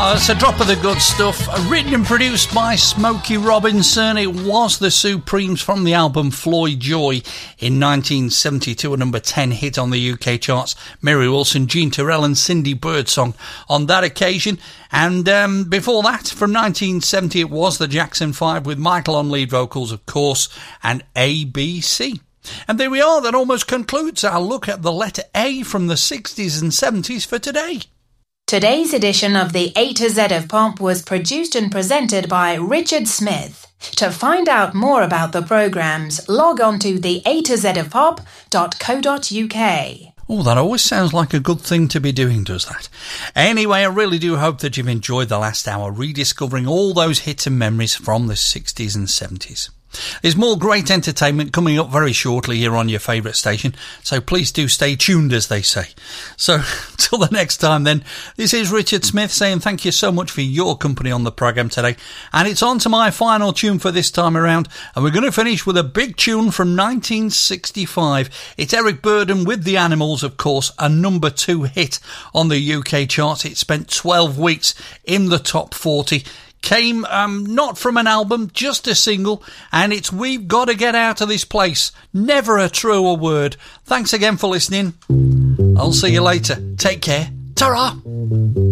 It's a drop of the good stuff, written and produced by Smokey Robinson. It was the Supremes from the album Floyd Joy in 1972, a number 10 hit on the UK charts. Mary Wilson, Jean Terrell and Cindy Birdsong on that occasion. And before that, from 1970, it was the Jackson 5 with Michael on lead vocals, of course, and ABC. And there we are, that almost concludes our look at the letter A from the 60s and 70s for today. Today's edition of the A to Z of Pop was produced and presented by Richard Smith. To find out more about the programmes, log on to the A to Z of Pop.co.uk. Oh, that always sounds like a good thing to be doing, does that? Anyway, I really do hope that you've enjoyed the last hour rediscovering all those hits and memories from the 60s and 70s. There's more great entertainment coming up very shortly here on your favourite station, so please do stay tuned, as they say. So, till the next time then, this is Richard Smith saying thank you so much for your company on the programme today, and it's on to my final tune for this time around, and we're going to finish with a big tune from 1965. It's Eric Burdon with The Animals, of course, a number 2 hit on the UK charts. It spent 12 weeks in the top 40. Came not from an album, just a single, and it's We've Got to Get Out of This Place. Never a truer word. Thanks again for listening. I'll see you later. Take care. Ta-ra!